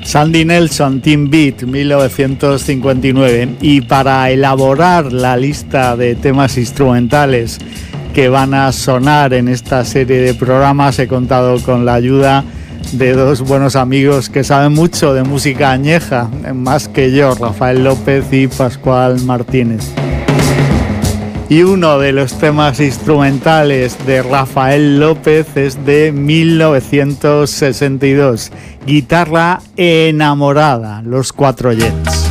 Sandy Nelson, Teen Beat, 1959. Y para elaborar la lista de temas instrumentales que van a sonar en esta serie de programas, he contado con la ayuda de dos buenos amigos que saben mucho de música añeja, más que yo, Rafael López y Pascual Martínez. Y uno de los temas instrumentales de Rafael López es de 1962, Guitarra enamorada, Los Cuatro Jets.